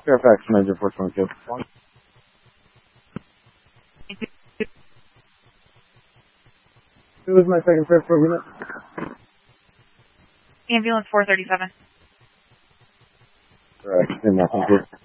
Fairfax, Major 422. Who was my second transport unit? Ambulance 437. Correct. In that one, please.